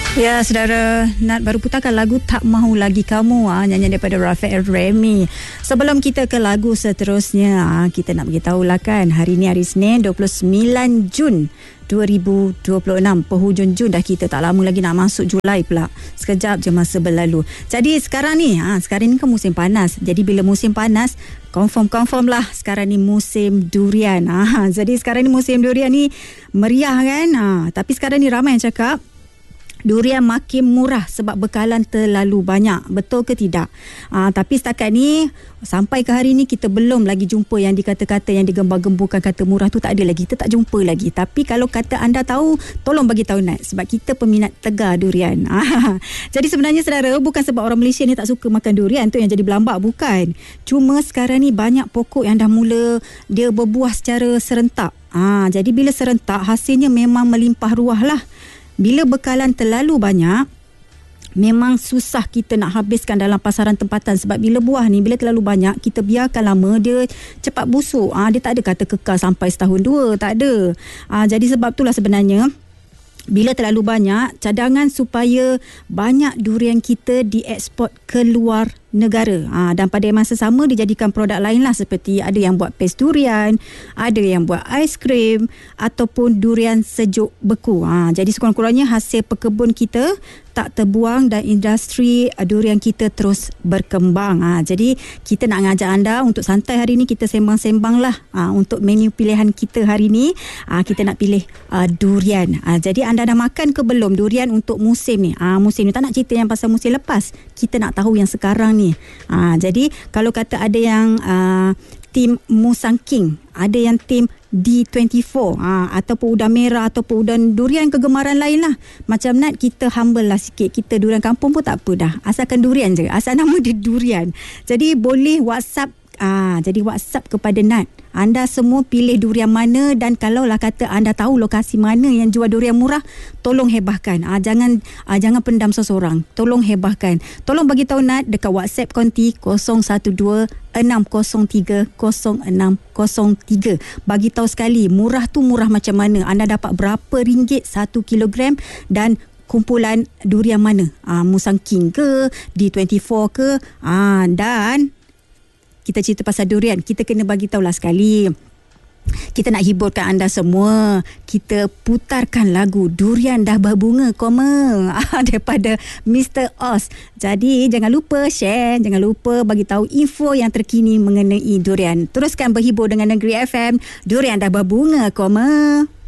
Ya, saudara, Nat baru putarkan lagu Tak Mahu Lagi Kamu, nyanyian daripada Rafael Remy. Sebelum kita ke lagu seterusnya, kita nak beritahu lah kan, hari ni hari Isnin 29 Jun 2026, penghujung Jun dah, kita tak lama lagi nak masuk Julai pula. Sekejap je masa berlalu. Jadi sekarang ni kan musim panas. Jadi bila musim panas, confirm lah sekarang ni musim durian. Jadi sekarang ni musim durian ni meriah kan. Tapi sekarang ni ramai yang cakap durian makin murah sebab bekalan terlalu banyak. Betul ke tidak? Tapi setakat ni, sampai ke hari ni, kita belum lagi jumpa yang dikata-kata, yang digembar-gemburkan kata murah tu tak ada lagi. Kita tak jumpa lagi. Tapi kalau kata anda tahu, tolong bagi tahu Nat, sebab kita peminat tegar durian. Jadi sebenarnya saudara, bukan sebab orang Malaysia ni tak suka makan durian tu yang jadi berlambak, bukan. Cuma sekarang ni banyak pokok yang dah mula dia berbuah secara serentak. Jadi bila serentak, hasilnya memang melimpah ruah lah. Bila bekalan terlalu banyak, memang susah kita nak habiskan dalam pasaran tempatan. Sebab bila buah ni, bila terlalu banyak, kita biarkan lama, dia cepat busuk. Dia tak ada kata kekal sampai setahun dua, tak ada. Jadi sebab itulah sebenarnya, bila terlalu banyak, cadangan supaya banyak durian kita dieksport ke luar negara. Dan pada masa sama dijadikan produk lain lah, seperti ada yang buat paste durian, ada yang buat aiskrim ataupun durian sejuk beku. Jadi sekurang-kurangnya hasil pekebun kita tak terbuang dan industri durian kita terus berkembang. Jadi kita nak ngajak anda untuk santai hari ni, kita sembang-sembang lah untuk menu pilihan kita hari ni. Kita nak pilih durian. Jadi anda dah makan ke belum durian untuk musim ni? Musim ni, tak nak cerita yang pasal musim lepas, kita nak tahu yang sekarang ni. Jadi kalau kata ada yang tim Musang King, ada yang tim D24, ataupun udang merah, ataupun udang durian kegemaran lain lah. Macam Nat, kita humble lah sikit. Kita durian kampung pun tak apa dah, asalkan durian je, asal nama dia durian. Jadi boleh WhatsApp, jadi WhatsApp kepada Nat, anda semua pilih durian mana, dan kalau lah kata anda tahu lokasi mana yang jual durian murah, tolong hebahkan. Jangan pendam seseorang, tolong hebahkan. Tolong bagi tahu Nat dekat WhatsApp konti 012-603-0603. Bagi tahu sekali murah tu murah macam mana, anda dapat berapa ringgit 1 kilogram, dan kumpulan durian mana, Musang King ke, D24 ke, dan kita cerita pasal durian, kita kena bagi tahulah sekali. Kita nak hiburkan anda semua, kita putarkan lagu Durian Dah Berbunga, daripada Mr. Oz. Jadi jangan lupa share, jangan lupa bagi tahu info yang terkini mengenai durian. Teruskan berhibur dengan Negeri FM, Durian Dah Berbunga,